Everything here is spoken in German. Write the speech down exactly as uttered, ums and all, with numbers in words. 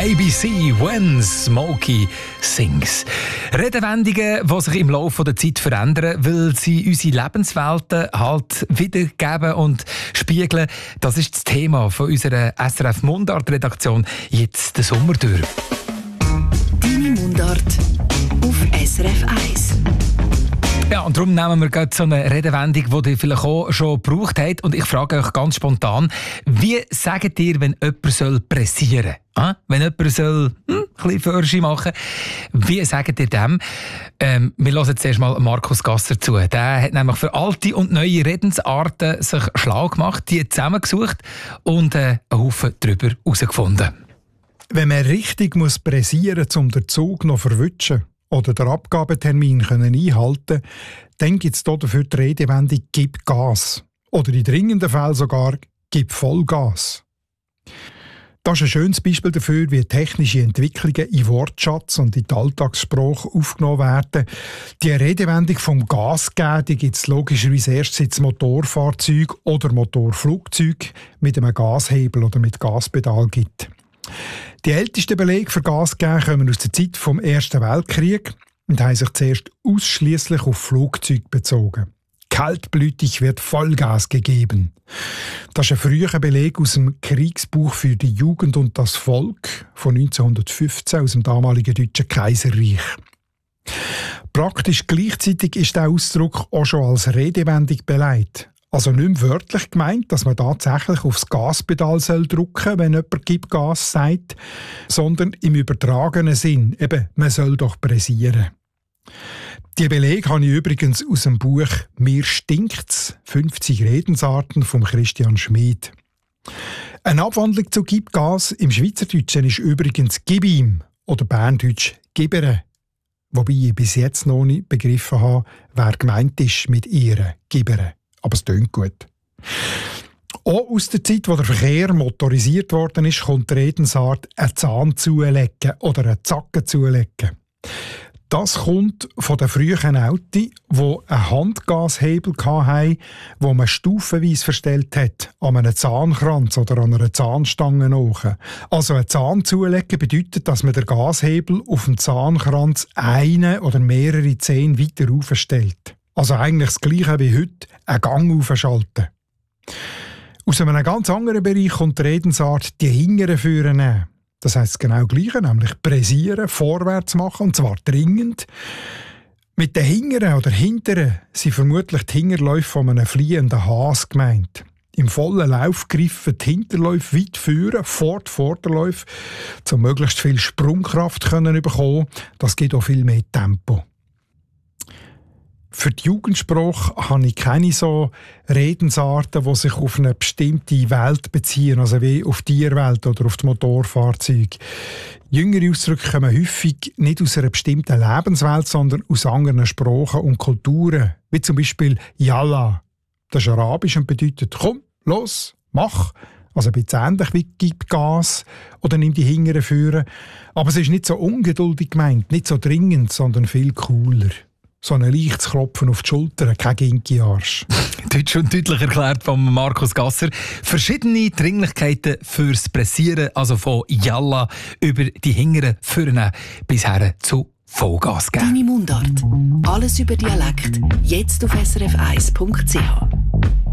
A B C When Smokey Sings. Redewendungen, die sich im Laufe der Zeit verändern, weil sie unsere Lebenswelten halt wiedergeben und spiegeln. Das ist das Thema von unserer S R F Mundart-Redaktion jetzt den Sommer durch. Deine Mundart auf S R F eins. Ja, und darum nehmen wir gerade so eine Redewendung, die ihr vielleicht auch schon gebraucht habt. Und ich frage euch ganz spontan, wie sagt ihr, wenn jemand soll pressieren soll? Ah? Wenn jemand soll hm, ein bisschen Förschi machen, wie sagt ihr dem? Ähm, wir hören zuerst mal Markus Gasser zu. Der hat nämlich für alte und neue Redensarten sich schlau gemacht, die zusammengesucht und äh, einen Haufen darüber herausgefunden. Wenn man richtig muss pressieren muss, um den Zug noch zu verwutschen oder den Abgabetermin einhalten, dann gibt es dafür die Redewendung «Gib Gas» oder in dringenden Fällen sogar «Gib Vollgas». Das ist ein schönes Beispiel dafür, wie technische Entwicklungen in Wortschatz und in die Alltagssprache aufgenommen werden. Die Redewendung vom Gas geben gibt es logischerweise erst seit es Motorfahrzeug oder Motorflugzeug mit einem Gashebel oder mit Gaspedal gibt. Die ältesten Belege für Gas geben kommen aus der Zeit vom Ersten Weltkrieg und haben sich zuerst ausschließlich auf Flugzeuge bezogen. Kaltblütig wird Vollgas gegeben. Das ist ein früher Beleg aus dem Kriegsbuch für die Jugend und das Volk von neunzehnhundertfünfzehn aus dem damaligen Deutschen Kaiserreich. Praktisch gleichzeitig ist der Ausdruck auch schon als Redewendung beleidigt. Also nicht mehr wörtlich gemeint, dass man tatsächlich aufs Gaspedal soll drücken soll, wenn jemand «Gib Gas» sagt, sondern im übertragenen Sinn, eben, man soll doch pressieren. Die Belege habe ich übrigens aus dem Buch «Mir stinkt's» fünfzig Redensarten von Christian Schmid. Eine Abwandlung zu «Gib Gas» im Schweizerdeutschen ist übrigens «Gib ihm» oder Berndeutsch «Gibere», wobei ich bis jetzt noch nicht begriffen habe, wer gemeint ist mit «ihre» «Gibere». Aber es tönt gut. Auch aus der Zeit, wo der Verkehr motorisiert worden ist, kommt die Redensart «einen Zahn zulegen» oder «einen Zacken zulegen». Das kommt von den frühen Autos, die einen Handgashebel hatten, wo man stufenweise verstellt hat, an einem Zahnkranz oder an einer Zahnstange nach. Also ein Zahn zulegen bedeutet, dass man den Gashebel auf dem Zahnkranz eine oder mehrere Zähne weiter aufstellt. Also eigentlich das Gleiche wie heute, einen Gang aufschalten. Aus einem ganz anderen Bereich kommt die Redensart «die Hingere führen» nehmen. Das heisst genau das Gleiche, nämlich pressieren, vorwärts machen, und zwar dringend. Mit den Hingeren oder Hinteren sind vermutlich die Hinterläufe von einem fliehenden Hase gemeint. Im vollen Lauf greifen die Hinterläufe weit führen, vor die Vorderläufe, um möglichst viel Sprungkraft zu bekommen. Das gibt auch viel mehr Tempo. Für die Jugendsprache habe ich keine so Redensarten, die sich auf eine bestimmte Welt beziehen, also wie auf die Tierwelt oder auf die Motorfahrzeuge. Jüngere Ausdrücke kommen häufig nicht aus einer bestimmten Lebenswelt, sondern aus anderen Sprachen und Kulturen, wie zum Beispiel «Yalla». Das ist arabisch und bedeutet «komm, los, mach». Also ein bisschen ähnlich wie «gib Gas» oder «nimm die Hingere führen». Aber es ist nicht so ungeduldig gemeint, nicht so dringend, sondern viel cooler. So ein leichtes Klopfen auf die Schulter, kein Ginki-Arsch. Deutsch und deutlich erklärt von Markus Gasser. Verschiedene Dringlichkeiten fürs Pressieren, also von «Yalla» über die Hingere führen bis her zu «Vollgas» geben. Deine Mundart. Alles über Dialekt. Jetzt auf s r f eins punkt c h.